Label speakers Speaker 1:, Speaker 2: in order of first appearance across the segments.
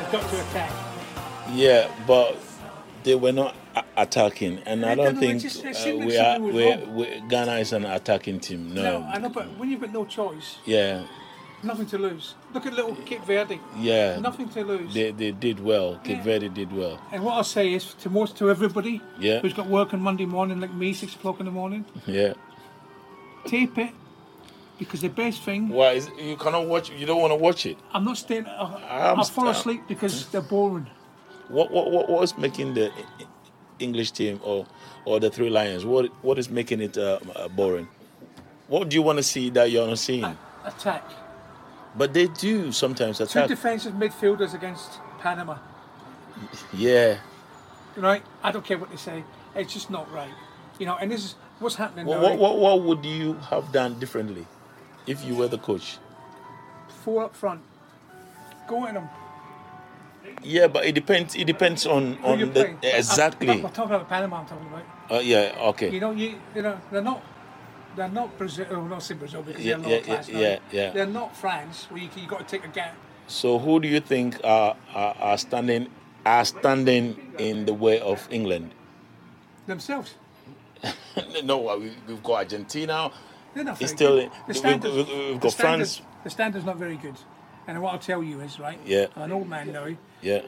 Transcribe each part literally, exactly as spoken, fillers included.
Speaker 1: You've got to attack.
Speaker 2: Yeah, but they were not a- attacking, and
Speaker 1: They
Speaker 2: I don't
Speaker 1: don't know,
Speaker 2: think
Speaker 1: it just- it
Speaker 2: uh,
Speaker 1: seemed like
Speaker 2: we are.
Speaker 1: something was
Speaker 2: We,
Speaker 1: wrong.
Speaker 2: we Ghana is an attacking team. No.
Speaker 1: No, I know, but when you've got no choice,
Speaker 2: Yeah,
Speaker 1: nothing to lose. Look at little Cape Verde.
Speaker 2: yeah.
Speaker 1: Nothing to lose.
Speaker 2: They they did well. Cape
Speaker 1: Yeah.
Speaker 2: Verde did well.
Speaker 1: And what I'll say is to most to everybody
Speaker 2: Yeah.
Speaker 1: who's got work on Monday morning, like me, six o'clock in the morning,
Speaker 2: Yeah.
Speaker 1: tape it because the best thing.
Speaker 2: Why is you cannot watch? You don't want to watch it.
Speaker 1: I'm not staying. I'll,
Speaker 2: I'm
Speaker 1: I'll fall
Speaker 2: sta-
Speaker 1: asleep because they're boring.
Speaker 2: What what what what's making the E- English team or or the Three Lions? What what is making it uh, uh, boring? What do you want to see that you're not seeing?
Speaker 1: Attack.
Speaker 2: But they do sometimes
Speaker 1: Two
Speaker 2: attack.
Speaker 1: defensive midfielders against Panama.
Speaker 2: Yeah.
Speaker 1: Right? I don't care what they say. It's just not right. You know, and this is what's happening
Speaker 2: What,
Speaker 1: now.
Speaker 2: what
Speaker 1: right?
Speaker 2: what what would you have done differently if you were the coach?
Speaker 1: Four up front. Go at them.
Speaker 2: Yeah, but it depends. It depends on
Speaker 1: Who
Speaker 2: on
Speaker 1: you're
Speaker 2: the
Speaker 1: playing.
Speaker 2: exactly.
Speaker 1: I'm, I'm talking about Panama. I'm talking about.
Speaker 2: Uh, yeah. Okay.
Speaker 1: You know, you you know, they're not. They're not Brazil. Oh, not say Brazil because
Speaker 2: Yeah,
Speaker 1: they're
Speaker 2: yeah,
Speaker 1: lower class.
Speaker 2: yeah,
Speaker 1: now.
Speaker 2: yeah, yeah.
Speaker 1: They're not France, where you you got to take a gap.
Speaker 2: So who do you think are, are are standing are standing in the way of England?
Speaker 1: Themselves.
Speaker 2: No, we, we've got Argentina.
Speaker 1: They're not very
Speaker 2: It's still
Speaker 1: good.
Speaker 2: we've,
Speaker 1: standards-
Speaker 2: we've, we've
Speaker 1: the
Speaker 2: got
Speaker 1: standards-
Speaker 2: France.
Speaker 1: The standard's not very good. And what I'll tell you is, right,
Speaker 2: Yeah.
Speaker 1: I'm an old man now,
Speaker 2: Yeah.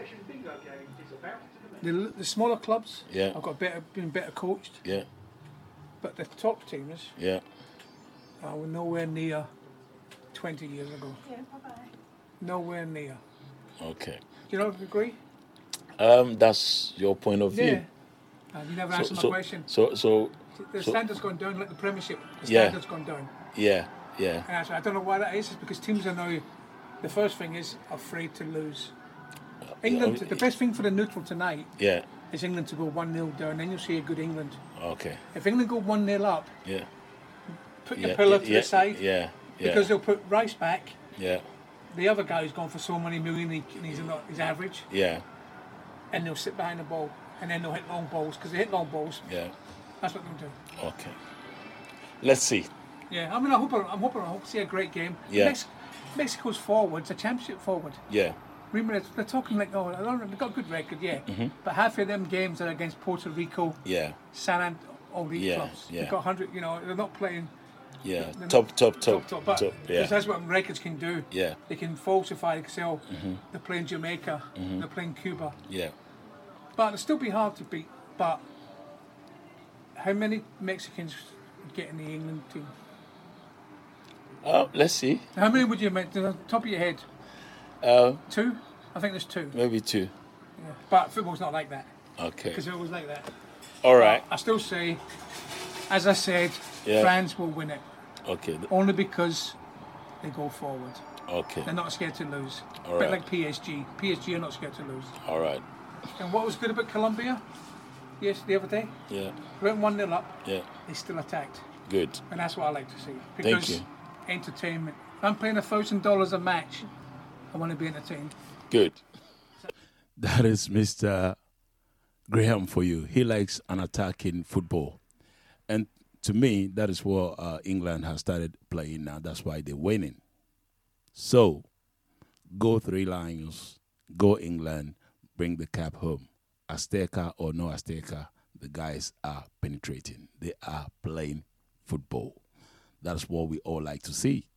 Speaker 1: the, the smaller clubs
Speaker 2: Yeah.
Speaker 1: have got better, been better coached,
Speaker 2: Yeah.
Speaker 1: but the top teams
Speaker 2: Yeah.
Speaker 1: are nowhere near twenty years ago. Nowhere near.
Speaker 2: Okay.
Speaker 1: Do you not agree?
Speaker 2: Um, that's your point of view.
Speaker 1: Yeah. Uh, you never
Speaker 2: So
Speaker 1: answered my
Speaker 2: so,
Speaker 1: question.
Speaker 2: so so
Speaker 1: The
Speaker 2: so-
Speaker 1: standard's gone down like the Premiership. The
Speaker 2: Yeah.
Speaker 1: standard's gone down.
Speaker 2: yeah yeah.
Speaker 1: And that's- I don't know why that is. It's because teams are now, the first thing is afraid to lose. England,
Speaker 2: yeah.
Speaker 1: the best thing for the neutral tonight
Speaker 2: Yeah.
Speaker 1: is England to go one nil down. Then you'll see a good England.
Speaker 2: Okay.
Speaker 1: If England go one nil up,
Speaker 2: Yeah.
Speaker 1: put
Speaker 2: Yeah.
Speaker 1: your pillow
Speaker 2: yeah,
Speaker 1: to
Speaker 2: yeah,
Speaker 1: the side
Speaker 2: Yeah. Yeah.
Speaker 1: because they'll put Rice back.
Speaker 2: yeah.
Speaker 1: The other guy's gone for so many million he- and he's not he's average,
Speaker 2: Yeah.
Speaker 1: and they'll sit behind the ball and then they'll hit long balls because they hit long balls.
Speaker 2: Yeah.
Speaker 1: That's what they'll do.
Speaker 2: Okay. Let's see.
Speaker 1: Yeah, I mean, I hope I'm hoping I hope to see a great game.
Speaker 2: Yeah.
Speaker 1: Mex- Mexico's forwards, a championship forward.
Speaker 2: Yeah.
Speaker 1: Remember, they're, they're talking like, oh, I don't know, they've got a good record, yeah.
Speaker 2: Mm-hmm.
Speaker 1: But half of them games are against Puerto Rico,
Speaker 2: Yeah.
Speaker 1: San Ant, all these
Speaker 2: Yeah,
Speaker 1: clubs.
Speaker 2: yeah.
Speaker 1: They've got one hundred, you know, they're not playing
Speaker 2: Yeah.
Speaker 1: They're
Speaker 2: Top, top, top,
Speaker 1: top, top. But
Speaker 2: top. Yeah.
Speaker 1: that's what records can do.
Speaker 2: Yeah.
Speaker 1: They can falsify, they can say, oh,
Speaker 2: Mm-hmm.
Speaker 1: they're playing Jamaica, they're playing Cuba.
Speaker 2: Yeah.
Speaker 1: But it'll still be hard to beat. But how many Mexicans would get in the England team?
Speaker 2: Uh, let's see.
Speaker 1: How many would you make, to the top of your head?
Speaker 2: Uh,
Speaker 1: Two? I think there's two.
Speaker 2: maybe two.
Speaker 1: Yeah. But football's not like that.
Speaker 2: Okay.
Speaker 1: Because it was like that.
Speaker 2: All right.
Speaker 1: I still say, as I said,
Speaker 2: Yeah.
Speaker 1: France will win it.
Speaker 2: Okay. th-
Speaker 1: Only because they go forward.
Speaker 2: Okay.
Speaker 1: They're not scared to lose.
Speaker 2: All
Speaker 1: A bit
Speaker 2: right.
Speaker 1: like P S G. P S G are not scared to lose.
Speaker 2: All right.
Speaker 1: And what was good about Colombia? Yes, the other day?
Speaker 2: Yeah.
Speaker 1: Went one nil up,
Speaker 2: Yeah.
Speaker 1: they still attacked.
Speaker 2: Good.
Speaker 1: And that's what I like to see.
Speaker 2: Thank
Speaker 1: Because
Speaker 2: you.
Speaker 1: entertainment. If I'm paying a thousand dollars a match, I want to be entertained.
Speaker 2: Good. That is Mister Graham for you. He likes an attacking football. And to me, that is what uh, England has started playing now. That's why they're winning. So, go Three Lions, go England, bring the cap home. Azteca or no Azteca, the guys are penetrating. They are playing football. That's what we all like to see.